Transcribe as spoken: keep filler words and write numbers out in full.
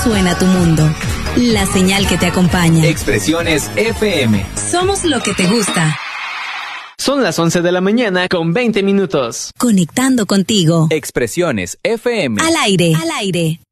suena tu mundo. La señal que te acompaña. Expresiones F M. Somos lo que te gusta. Son las once de la mañana con veinte minutos. Conectando contigo. Expresiones F M. Al aire. Al aire.